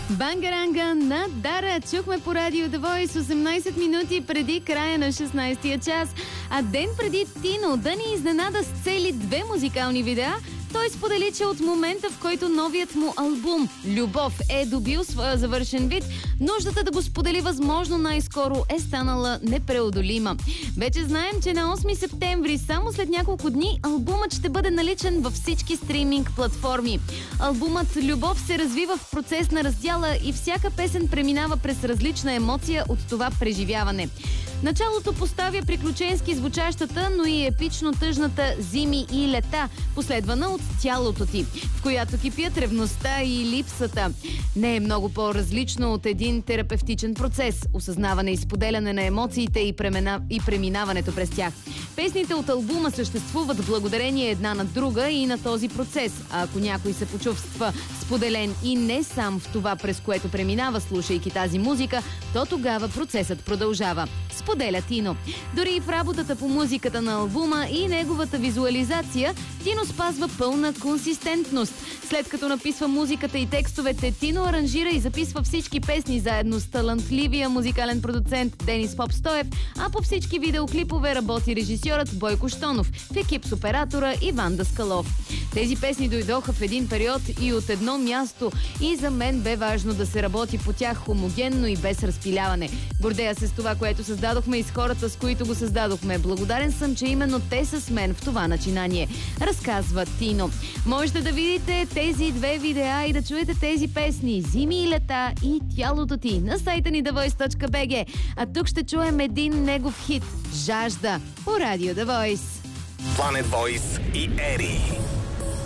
Бангаранга на Дара чухме по радио The Voice 18 минути преди края на 16-я час. А ден преди Тино да ни изненада с цели 2 музикални видеа, той сподели, че от момента, в който новият му албум «Любов» е добил своя завършен вид, нуждата да го сподели възможно най-скоро е станала непреодолима. Вече знаем, че на 8 септември, само след няколко дни, албумът ще бъде наличен във всички стриминг платформи. Албумът «Любов» се развива в процес на раздяла и всяка песен преминава през различна емоция от това преживяване. Началото поставя приключенски звучащата, но и епично тъжната «Зими и лета», последвана от «Тялото ти», в която кипят ревността и липсата. Не е много по-различно от един терапевтичен процес – осъзнаване и споделяне на емоциите и преминаването през тях. Песните от албума съществуват благодарение една на друга и на този процес. А ако някой се почувства споделен и не сам в това, през което преминава, слушайки тази музика, то тогава процесът продължава. Споделя Тино. Дори и в работата по музиката на албума и неговата визуализация, Тино спазва пълна консистентност. След като написва музиката и текстовете, Тино аранжира и записва всички песни заедно с талантливия музикален продуцент Денис Попстоев, а по всички видеоклипове работи режисьорът Бойко Щонов в екип с оператора Иван Даскалов. Тези песни дойдоха в един период и от едно място и за мен бе важно да се работи по тях хомогенно и без разпиляване. Гордея се с това, което създадохме и с хората, с които го създадохме. Благодарен съм, че именно те са с мен в това начинание, разказва Тино. Можете да видите тези 2 видеа и да чуете тези песни «Зими и лета» и «Тялото ти» на сайта ни thevoice.bg. А тук ще чуем един негов хит «Жажда» по радио The Voice. Planet Voice и Ери.